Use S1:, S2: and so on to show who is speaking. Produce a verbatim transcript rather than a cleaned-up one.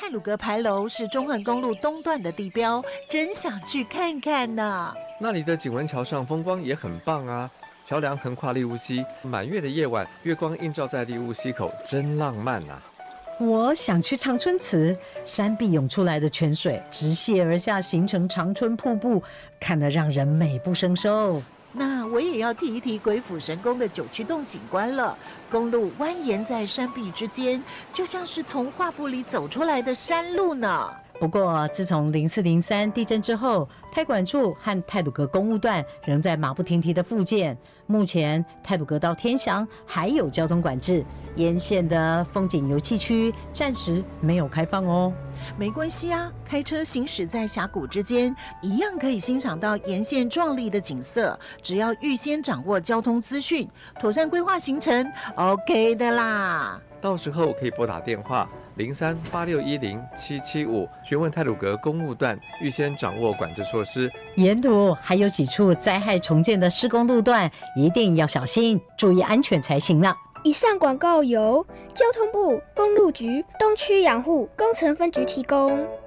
S1: 太鲁阁牌楼是中横公路东段的地标，真想去看看呢。
S2: 那里的景文桥上风光也很棒啊，桥梁横跨利乌溪，满月的夜晚，月光映照在利乌溪口，真浪漫啊。
S3: 我想去长春祠，山壁涌出来的泉水直泻而下，形成长春瀑布，看得让人美不胜收。
S1: 那我也要提一提鬼斧神工的九曲洞景观了。公路蜿蜒在山壁之间，就像是从画布里走出来的山路呢。
S3: 不过自从零四零三地震之后，太管处和太鲁阁公务段仍在马不停蹄的复建。目前太鲁阁到天祥还有交通管制，沿线的风景游憩区暂时没有开放哦。
S1: 没关系啊，开车行驶在峡谷之间，一样可以欣赏到沿线壮丽的景色。只要预先掌握交通资讯，妥善规划行程 ，OK 的啦。
S2: 到时候可以拨打电话零三八六一零七七五，询问太鲁阁公务段，预先掌握管制措施。
S3: 沿途还有几处灾害重建的施工路段，一定要小心，注意安全才行了。
S4: 以上广告由交通部公路局东区养护工程分局提供。